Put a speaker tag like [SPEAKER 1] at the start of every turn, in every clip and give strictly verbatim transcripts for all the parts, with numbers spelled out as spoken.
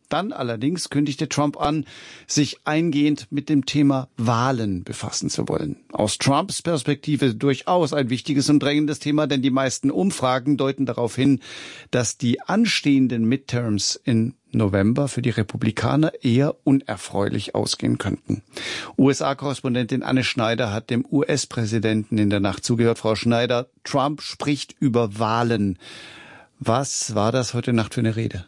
[SPEAKER 1] Dann allerdings kündigte Trump an, sich eingehend mit dem Thema Wahlen befassen zu wollen. Aus Trumps Perspektive durchaus ein wichtiges und drängendes Thema, denn die meisten Umfragen deuten darauf hin, dass die anstehenden Midterms in November für die Republikaner eher unerfreulich ausgehen könnten. U S A-Korrespondentin Anne Schneider hat dem U S-Präsidenten in der Nacht zugehört. Frau Schneider, Trump spricht über Wahlen. Was war das heute Nacht für eine Rede?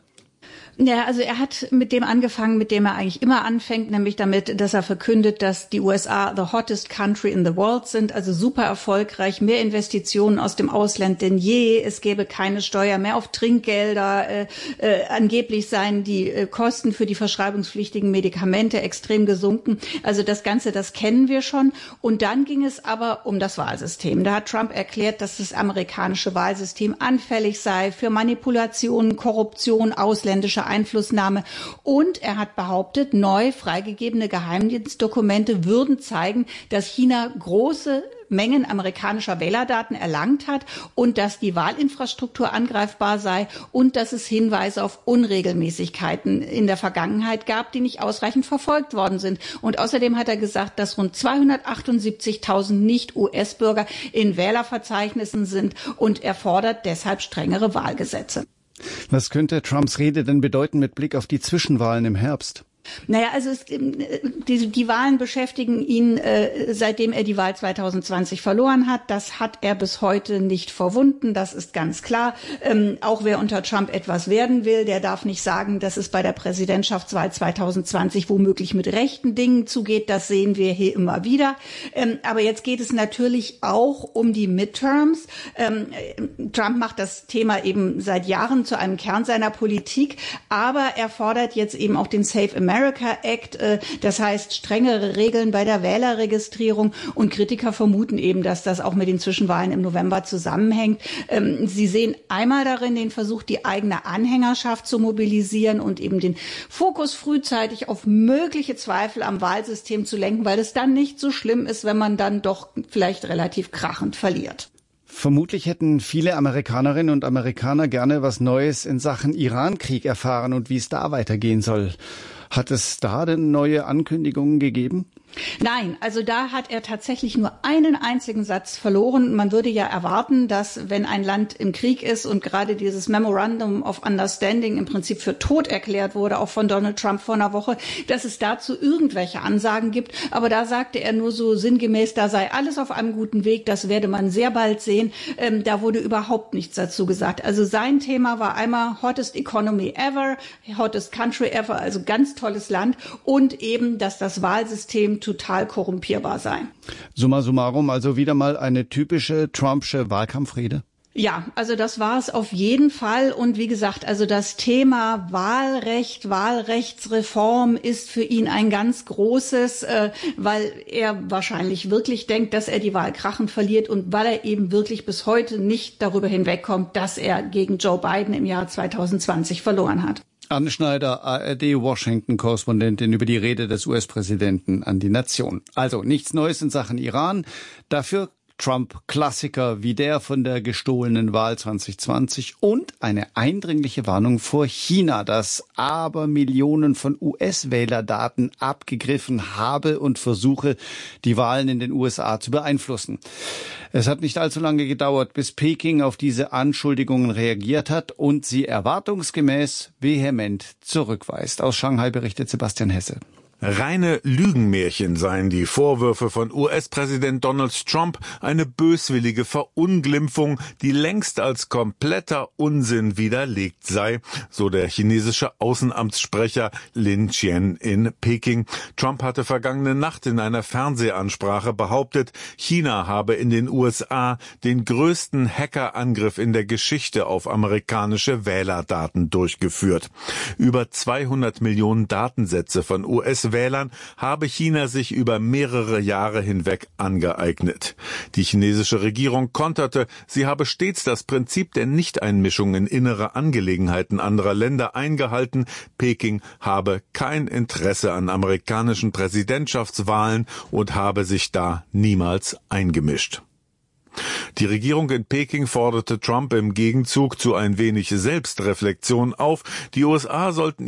[SPEAKER 2] Ja, also er hat mit dem angefangen, mit dem er eigentlich immer anfängt, nämlich damit, dass er verkündet, dass die U S A the hottest country in the world sind, also super erfolgreich, mehr Investitionen aus dem Ausland denn je, es gäbe keine Steuer mehr auf Trinkgelder, äh, äh, angeblich seien die äh, Kosten für die verschreibungspflichtigen Medikamente extrem gesunken. Also das Ganze, das kennen wir schon. Und dann ging es aber um das Wahlsystem. Da hat Trump erklärt, dass das amerikanische Wahlsystem anfällig sei für Manipulationen, Korruption, ausländische Einflussnahme. Und er hat behauptet, neu freigegebene Geheimdienstdokumente würden zeigen, dass China große Mengen amerikanischer Wählerdaten erlangt hat und dass die Wahlinfrastruktur angreifbar sei und dass es Hinweise auf Unregelmäßigkeiten in der Vergangenheit gab, die nicht ausreichend verfolgt worden sind. Und außerdem hat er gesagt, dass rund zweihundertachtundsiebzigtausend Nicht-U S-Bürger in Wählerverzeichnissen sind und er fordert deshalb strengere Wahlgesetze.
[SPEAKER 1] Was könnte Trumps Rede denn bedeuten mit Blick auf die Zwischenwahlen im Herbst?
[SPEAKER 2] Naja, also es, die, die Wahlen beschäftigen ihn, äh, seitdem er die Wahl zwanzig zwanzig verloren hat. Das hat er bis heute nicht verwunden, das ist ganz klar. Ähm, auch wer unter Trump etwas werden will, der darf nicht sagen, dass es bei der Präsidentschaftswahl zwanzig zwanzig womöglich mit rechten Dingen zugeht. Das sehen wir hier immer wieder. Ähm, aber jetzt geht es natürlich auch um die Midterms. Ähm, Trump macht das Thema eben seit Jahren zu einem Kern seiner Politik, aber er fordert jetzt eben auch den Safe America America Act, das heißt strengere Regeln bei der Wählerregistrierung, und Kritiker vermuten eben, dass das auch mit den Zwischenwahlen im November zusammenhängt. Sie sehen einmal darin den Versuch, die eigene Anhängerschaft zu mobilisieren und eben den Fokus frühzeitig auf mögliche Zweifel am Wahlsystem zu lenken, weil es dann nicht so schlimm ist, wenn man dann doch vielleicht relativ krachend verliert.
[SPEAKER 1] Vermutlich hätten viele Amerikanerinnen und Amerikaner gerne was Neues in Sachen Iran-Krieg erfahren und wie es da weitergehen soll. Hat es da denn neue Ankündigungen gegeben?
[SPEAKER 2] Nein, also da hat er tatsächlich nur einen einzigen Satz verloren. Man würde ja erwarten, dass wenn ein Land im Krieg ist und gerade dieses Memorandum of Understanding im Prinzip für tot erklärt wurde, auch von Donald Trump vor einer Woche, dass es dazu irgendwelche Ansagen gibt. Aber da sagte er nur so sinngemäß, da sei alles auf einem guten Weg, das werde man sehr bald sehen. Ähm, da wurde überhaupt nichts dazu gesagt. Also sein Thema war einmal hottest economy ever, hottest country ever, also ganz tolles Land, und eben, dass das Wahlsystem total korrumpierbar sein.
[SPEAKER 1] Summa summarum, also wieder mal eine typische Trumpsche Wahlkampfrede?
[SPEAKER 2] Ja, also das war es auf jeden Fall. Und wie gesagt, also das Thema Wahlrecht, Wahlrechtsreform ist für ihn ein ganz großes, äh, weil er wahrscheinlich wirklich denkt, dass er die Wahl krachend verliert und weil er eben wirklich bis heute nicht darüber hinwegkommt, dass er gegen Joe Biden im Jahr zwanzig zwanzig verloren hat.
[SPEAKER 1] Anne Schneider, A R D-Washington-Korrespondentin über die Rede des U S-Präsidenten an die Nation. Also nichts Neues in Sachen Iran, dafür Trump-Klassiker wie der von der gestohlenen Wahl zwanzig zwanzig und eine eindringliche Warnung vor China, das Abermillionen von U S-Wählerdaten abgegriffen habe und versuche, die Wahlen in den U S A zu beeinflussen. Es hat nicht allzu lange gedauert, bis Peking auf diese Anschuldigungen reagiert hat und sie erwartungsgemäß vehement zurückweist. Aus Shanghai berichtet Sebastian Hesse.
[SPEAKER 3] Reine Lügenmärchen seien die Vorwürfe von U S-Präsident Donald Trump, eine böswillige Verunglimpfung, die längst als kompletter Unsinn widerlegt sei, so der chinesische Außenamtssprecher Lin Jian in Peking. Trump hatte vergangene Nacht in einer Fernsehansprache behauptet, China habe in den U S A den größten Hackerangriff in der Geschichte auf amerikanische Wählerdaten durchgeführt. Über zweihundert Millionen Datensätze von U S Wählern habe China sich über mehrere Jahre hinweg angeeignet. Die chinesische Regierung konterte, sie habe stets das Prinzip der Nichteinmischung in innere Angelegenheiten anderer Länder eingehalten. Peking habe kein Interesse an amerikanischen Präsidentschaftswahlen und habe sich da niemals eingemischt. Die Regierung in Peking forderte Trump im Gegenzug zu ein wenig Selbstreflexion auf. Die U S A sollten